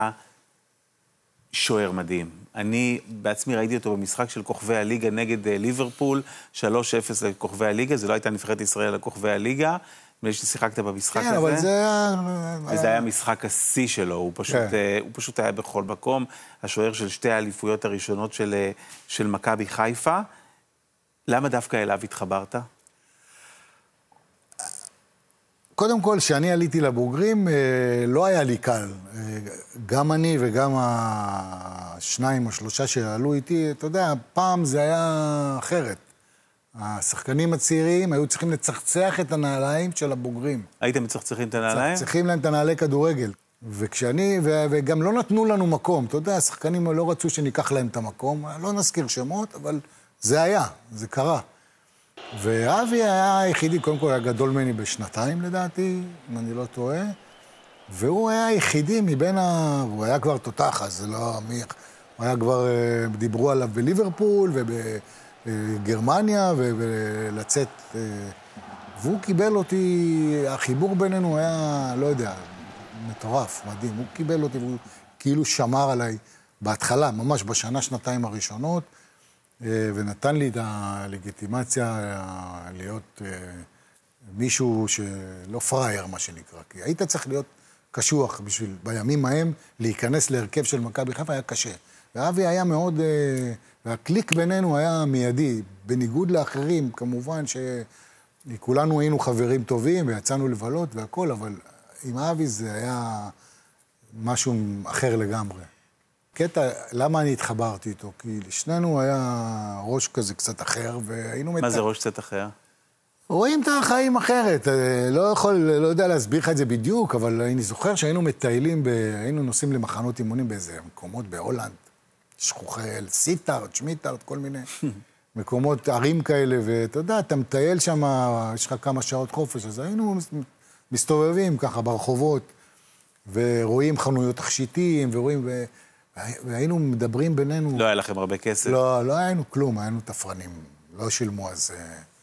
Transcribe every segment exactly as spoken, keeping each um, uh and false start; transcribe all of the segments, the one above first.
שוער מדהים. אני בעצמי ראיתי אותו במשחק של כוכבי הליגה נגד ליברפול, שלוש אפס לכוכבי הליגה, זה לא הייתה נבחרת ישראל לכוכבי הליגה, נדמה לי ששיחקת במשחק הזה. כן, אבל זה... וזה היה משחק השיא שלו, הוא פשוט, הוא פשוט היה בכל מקום, השוער של שתי האליפויות הראשונות של, של מכבי חיפה. למה דווקא אליו התחברת? קודם כל, כשאני עליתי לבוגרים, לא היה לי קל. גם אני וגם השניים או שלושה שעלו איתי, אתה יודע, פעם זה היה אחרת. השחקנים הצעירים היו צריכים לצחצח את הנעליים של הבוגרים. הייתם מצחצחים את הנעליים? צחצחים להם את הנעלי כדורגל. וכשאני, וגם לא נתנו לנו מקום. אתה יודע, השחקנים לא רצו שניקח להם את המקום. לא נזכיר שמות, אבל זה היה, זה קרה. ואבי היה היחידי, קודם כל היה גדול ממני בשנתיים לדעתי, אם אני לא טועה, והוא היה היחידי מבין ה... הוא היה כבר תותח, אז זה לא... הוא היה כבר... דיברו עליו בליברפול ובגרמניה, ולצאת... והוא קיבל אותי, החיבור בינינו היה, לא יודע, מטורף, מדהים. הוא קיבל אותי והוא כאילו שמר עליי בהתחלה, ממש בשנה, שנתיים הראשונות, ונתן לי את הלגיטימציה להיות מישהו שלא פרייר, מה שנקרא. כי היית צריך להיות קשוח בשביל, בימים ההם, להיכנס להרכב של מכבי חיפה היה קשה. ואבי היה מאוד, והקליק בינינו היה מיידי, בניגוד לאחרים, כמובן שכולנו היינו חברים טובים, ויצאנו לבלות והכל, אבל עם אבי זה היה משהו אחר לגמרי. קטע, למה אני התחברתי איתו? כי לשנינו היה ראש כזה קצת אחר, והיינו... מה זה ראש קצת אחר? רואים את החיים אחרת. לא יכול, לא יודע להסביר לך את זה בדיוק, אבל אני זוכר שהיינו מטיילים, ב... היינו נוסעים למחנות אימונים באיזה מקומות בהולנד, שכוחל, סיטארט, שמיטארט, כל מיני מקומות, ערים כאלה, ואתה יודע, אתה מטייל שם, יש לך כמה שעות חופש, אז היינו מסתובבים ככה ברחובות, ורואים חנויות תכשיטים, ורואים... ו... והיינו מדברים בינינו... לא היה לכם הרבה כסף? לא, לא היינו כלום, היינו תפרנים, לא שילמו אז...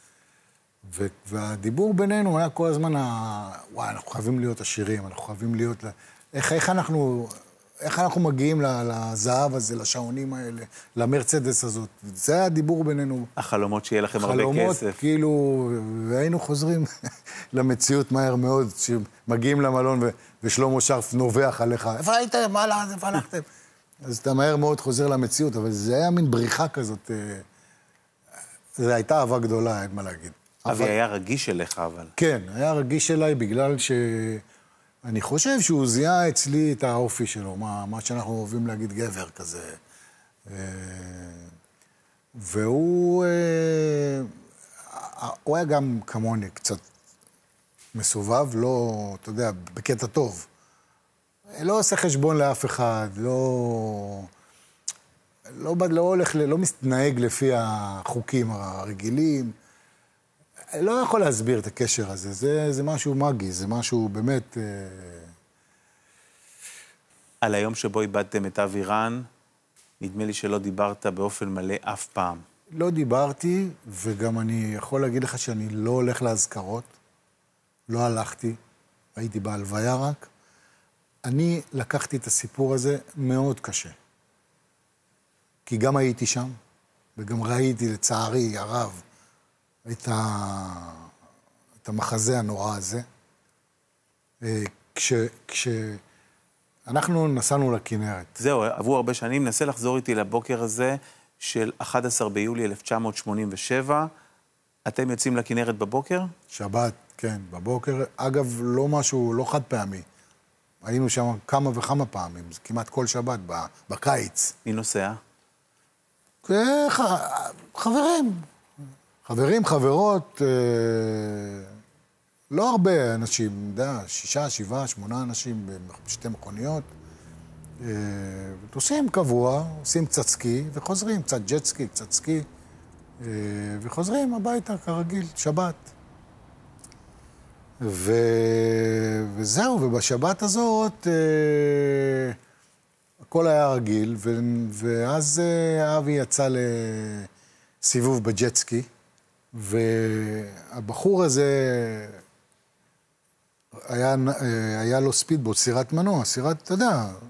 והדיבור בינינו היה כל הזמן, וואי, אנחנו חייבים להיות עשירים, אנחנו חייבים להיות... איך, איך אנחנו... איך אנחנו מגיעים לזהב הזה, לשעונים האלה, למרצדס הזאת? זה היה הדיבור בינינו. החלומות שיהיה לכם הרבה כסף. חלומות, כאילו, והיינו חוזרים למציאות מהר מאוד, שמגיעים למלון ושלמה שרף נובח עליך, איפה הייתם? מה לעז? איפה הלכתם? אז אתה מהר מאוד חוזר למציאות, אבל זה היה מין בריחה כזאת. זו הייתה אהבה גדולה, אין מה להגיד. אבי היה רגיש אליך, אבל. כן, היה רגיש אליי בגלל ש... אני חושב שהוא זיהה אצלי את האופי שלו, מה, מה שאנחנו אוהבים להגיד גבר כזה. והוא... הוא היה גם כמוני קצת מסובב, לא, אתה יודע, בקטע טוב. לא עושה חשבון לאף אחד, לא... לא, לא הולך, לא מתנהג לפי החוקים הרגילים. לא יכול להסביר את הקשר הזה, זה, זה משהו מגי, זה משהו באמת... על היום שבו איבדתם את אבי רן, נדמה לי שלא דיברת באופן מלא אף פעם. לא דיברתי, וגם אני יכול להגיד לך שאני לא הולך להזכרות, לא הלכתי, הייתי בהלוויה רק. אני לקחתי את הסיפור הזה מאוד קשה. כי גם הייתי שם, וגם ראיתי לצערי הרב, את, ה... את המחזה הנורא הזה. כש... כש... אנחנו נסענו לכנרת. זהו, עברו הרבה שנים, נסה לחזור איתי לבוקר הזה של אחד עשר ביולי אלף תשע מאות שמונים ושבע. אתם יוצאים לכנרת בבוקר? שבת, כן, בבוקר. אגב, לא משהו, לא חד פעמי. היינו שם כמה וכמה פעמים, זה כמעט כל שבת, בקיץ. מי נוסע? ח... חברים. חברים, חברות, לא הרבה אנשים, יודע, שישה, שבעה, שמונה אנשים בשתי מכוניות. עושים קבוע, עושים קצת סקי וחוזרים, קצת ג'ט סקי, קצת סקי, וחוזרים הביתה כרגיל, שבת. ו... וזהו, ובשבת הזאת הכל היה רגיל, ו... ואז אבי יצא לסיבוב בג'ט סקי, והבחור הזה, היה, היה לו ספידבוט, סירת מנוע, סירת, אתה יודע,